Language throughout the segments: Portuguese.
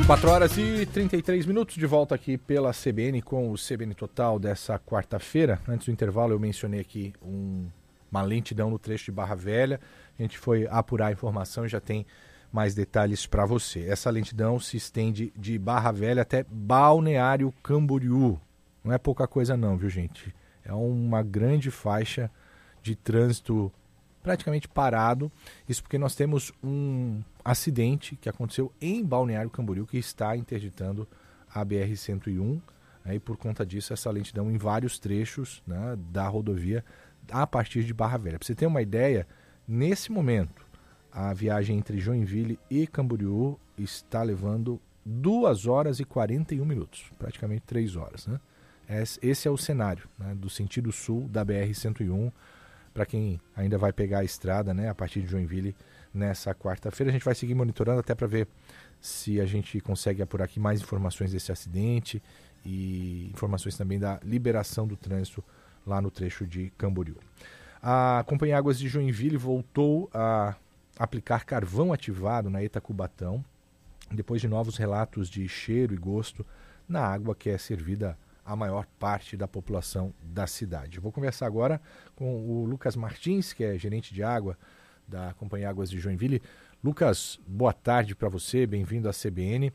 4h33 de volta aqui pela CBN com o CBN Total dessa quarta-feira. Antes do intervalo eu mencionei aqui uma lentidão no trecho de Barra Velha. A gente foi apurar a informação e já tem mais detalhes para você. Essa lentidão se estende de Barra Velha até Balneário Camboriú. Não é pouca coisa não, viu, gente? É uma grande faixa de trânsito praticamente parado. Isso porque nós temos um acidente que aconteceu em Balneário Camboriú que está interditando a BR-101. E por conta disso, essa lentidão em vários trechos, né, da rodovia a partir de Barra Velha. Para você ter uma ideia, nesse momento, a viagem entre Joinville e Camboriú está levando 2 horas e 41 minutos, praticamente 3 horas. Né? Esse é o cenário, né, do sentido sul da BR-101, para quem ainda vai pegar a estrada, né, a partir de Joinville nessa quarta-feira. A gente vai seguir monitorando até para ver se a gente consegue apurar aqui mais informações desse acidente e informações também da liberação do trânsito lá no trecho de Camboriú. A Companhia Águas de Joinville voltou a aplicar carvão ativado na ETA Cubatão, depois de novos relatos de cheiro e gosto na água que é servida à maior parte da população da cidade. Eu vou conversar agora com o Lucas Martins, que é gerente de água da Companhia Águas de Joinville. Lucas, boa tarde para você, bem-vindo à CBN.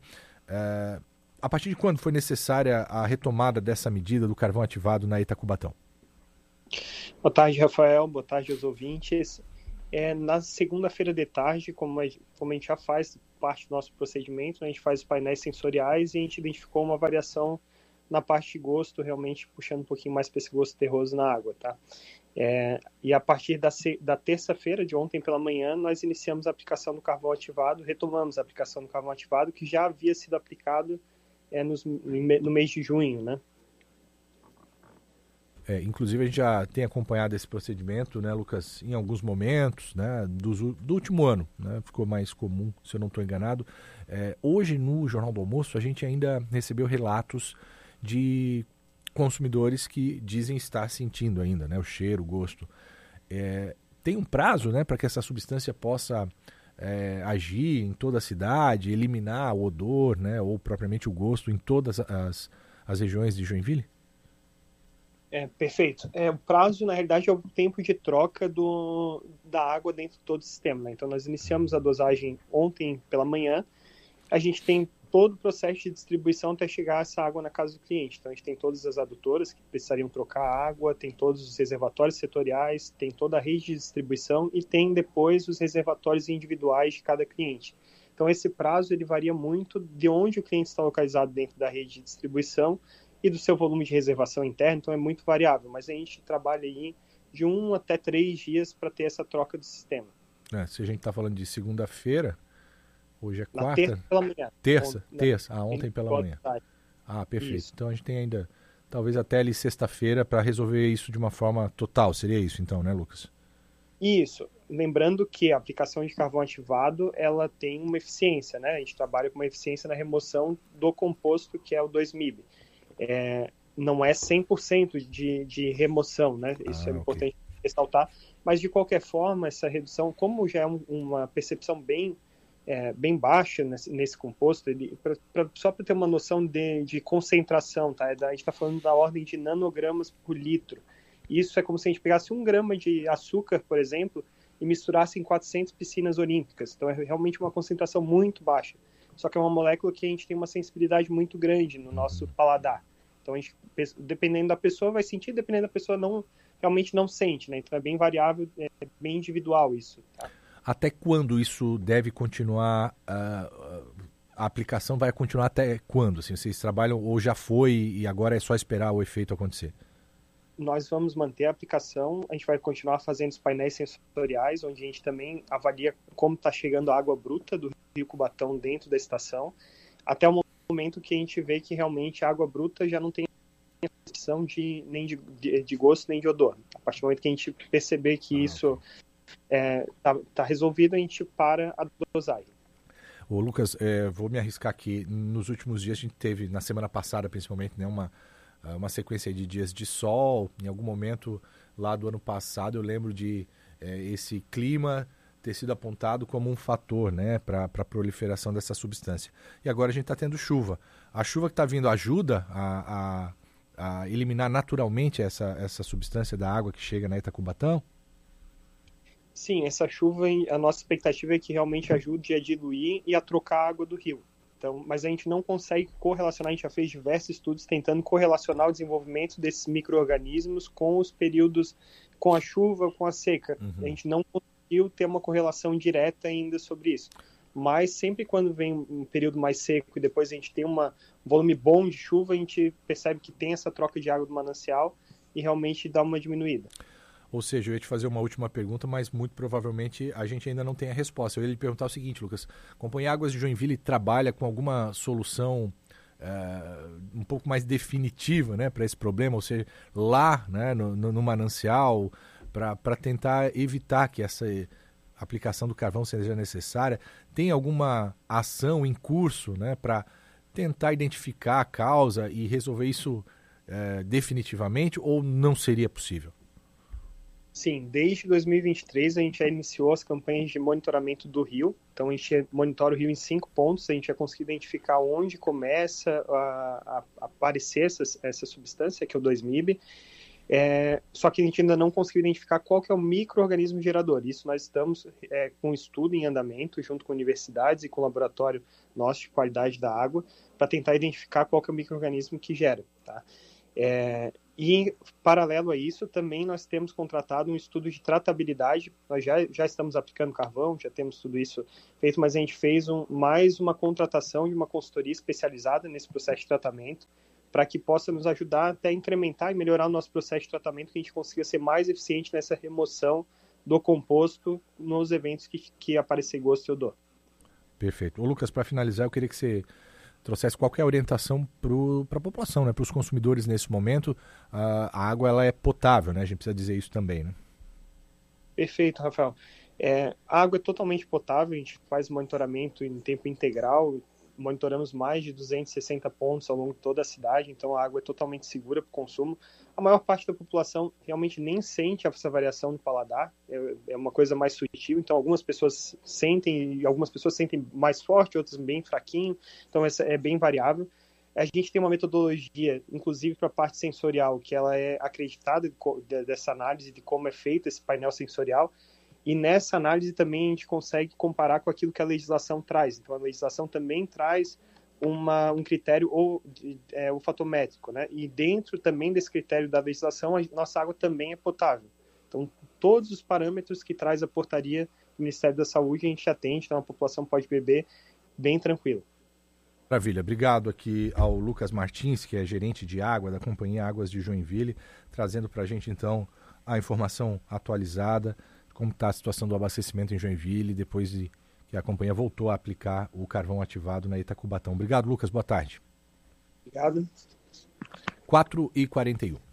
A partir de quando foi necessária a retomada dessa medida do carvão ativado na ETA Cubatão? Boa tarde, Rafael. Boa tarde aos ouvintes. Na segunda-feira de tarde, como a gente já faz parte do nosso procedimento, a gente faz os painéis sensoriais e a gente identificou uma variação na parte de gosto, realmente puxando um pouquinho mais para esse gosto terroso na água, tá? E a partir da terça-feira, de ontem pela manhã, nós iniciamos a aplicação do carvão ativado, retomamos a aplicação do carvão ativado, que já havia sido aplicado no mês de junho, né? Inclusive a gente já tem acompanhado esse procedimento, né, Lucas, em alguns momentos, né, do último ano, né, ficou mais comum, se eu não estou enganado. Hoje no Jornal do Almoço a gente ainda recebeu relatos de consumidores que dizem estar sentindo ainda, né, o cheiro, o gosto. Tem um prazo, né, para que essa substância possa agir em toda a cidade, eliminar o odor, né, ou propriamente o gosto em todas as regiões de Joinville? Perfeito. O prazo, na realidade, é o tempo de troca da água dentro de todo o sistema, né? Então, nós iniciamos a dosagem ontem pela manhã. A gente tem todo o processo de distribuição até chegar essa água na casa do cliente. Então, a gente tem todas as adutoras que precisariam trocar água, tem todos os reservatórios setoriais, tem toda a rede de distribuição e tem depois os reservatórios individuais de cada cliente. Então, esse prazo ele varia muito de onde o cliente está localizado dentro da rede de distribuição e do seu volume de reservação interna, então é muito variável, mas a gente trabalha aí de 1 até 3 dias para ter essa troca do sistema. Se a gente está falando de segunda-feira, hoje é quarta? Terça pela manhã. Terça, ontem pela manhã. Perfeito. Isso. Então a gente tem ainda, talvez até ali sexta-feira, para resolver isso de uma forma total, seria isso então, né, Lucas? Isso. Lembrando que a aplicação de carvão ativado, ela tem uma eficiência, né? A gente trabalha com uma eficiência na remoção do composto, que é o 2-MIB. Não é 100% de remoção, né? Isso é importante ressaltar, mas de qualquer forma, essa redução, como já é uma percepção bem baixa nesse composto, só para ter uma noção de concentração, tá? A gente está falando da ordem de nanogramas por litro. Isso é como se a gente pegasse 1 grama de açúcar, por exemplo, e misturasse em 400 piscinas olímpicas. Então é realmente uma concentração muito baixa. Só que é uma molécula que a gente tem uma sensibilidade muito grande no nosso paladar. Então, a gente, dependendo da pessoa, vai sentir, dependendo da pessoa, realmente não sente, né? Então, é bem variável, é bem individual isso. Tá? Até quando isso deve continuar? A aplicação vai continuar até quando? Assim, vocês trabalham ou já foi e agora é só esperar o efeito acontecer? Nós vamos manter a aplicação, a gente vai continuar fazendo os painéis sensoriais, onde a gente também avalia como está chegando a água bruta do Rio Cubatão dentro da estação, até o momento que a gente vê que realmente a água bruta já não tem questão nem de gosto nem de odor. A partir do momento que a gente perceber que isso está resolvido, a gente para a dosagem. Ô Lucas, vou me arriscar aqui. Nos últimos dias a gente teve, na semana passada principalmente, né, uma sequência de dias de sol. Em algum momento lá do ano passado eu lembro de esse clima ter sido apontado como um fator, né, para a proliferação dessa substância. E agora a gente está tendo chuva. A chuva que está vindo ajuda a eliminar naturalmente essa substância da água que chega na Itacubatão? Sim, essa chuva, a nossa expectativa é que realmente ajude a diluir e a trocar a água do rio. Então, mas a gente não consegue correlacionar, a gente já fez diversos estudos tentando correlacionar o desenvolvimento desses micro-organismos com os períodos, com a chuva, com a seca. A gente não conseguiu ter uma correlação direta ainda sobre isso. Mas sempre quando vem um período mais seco e depois a gente tem um volume bom de chuva, a gente percebe que tem essa troca de água do manancial e realmente dá uma diminuída. Ou seja, eu ia te fazer uma última pergunta, mas muito provavelmente a gente ainda não tem a resposta. Eu ia lhe perguntar o seguinte, Lucas. A Companhia Águas de Joinville trabalha com alguma solução um pouco mais definitiva, né, para esse problema? Ou seja, lá, né, no manancial, para tentar evitar que essa aplicação do carvão seja necessária? Tem alguma ação em curso, né, para tentar identificar a causa e resolver isso definitivamente, ou não seria possível? Sim, desde 2023 a gente já iniciou as campanhas de monitoramento do rio. Então a gente monitora o rio em 5 pontos, a gente já conseguiu identificar onde começa a aparecer essa substância, que é o 2-MIB. Só que a gente ainda não conseguiu identificar qual que é o micro-organismo gerador. Isso nós estamos com um estudo em andamento, junto com universidades e com o laboratório nosso de qualidade da água, para tentar identificar qual que é o micro-organismo que gera, tá? E, paralelo a isso, também nós temos contratado um estudo de tratabilidade. Nós já estamos aplicando carvão, já temos tudo isso feito, mas a gente fez mais uma contratação de uma consultoria especializada nesse processo de tratamento, para que possa nos ajudar até a incrementar e melhorar o nosso processo de tratamento, que a gente consiga ser mais eficiente nessa remoção do composto nos eventos que aparecer gosto e odor. Perfeito. Ô, Lucas, para finalizar, eu queria que você trouxesse qualquer orientação para a população, né, para os consumidores nesse momento. A água ela é potável, né? A gente precisa dizer isso também, né? Perfeito, Rafael. A água é totalmente potável, a gente faz monitoramento em tempo integral, monitoramos mais de 260 pontos ao longo de toda a cidade, então a água é totalmente segura para o consumo. A maior parte da população realmente nem sente essa variação no paladar, é uma coisa mais sutil, então algumas pessoas sentem, e algumas pessoas sentem mais forte, outras bem fraquinho, então essa é bem variável. A gente tem uma metodologia, inclusive para a parte sensorial, que ela é acreditada dessa análise de como é feito esse painel sensorial. E nessa análise também a gente consegue comparar com aquilo que a legislação traz. Então, a legislação também traz um critério olfatométrico, né? E dentro também desse critério da legislação, a nossa água também é potável. Então, todos os parâmetros que traz a portaria do Ministério da Saúde, a gente atende, então a população pode beber bem tranquilo. Maravilha. Obrigado aqui ao Lucas Martins, que é gerente de água da Companhia Águas de Joinville, trazendo para a gente, então, a informação atualizada, como está a situação do abastecimento em Joinville, depois de que a companhia voltou a aplicar o carvão ativado na Itacubatão. Obrigado, Lucas. Boa tarde. Obrigado. 4h41.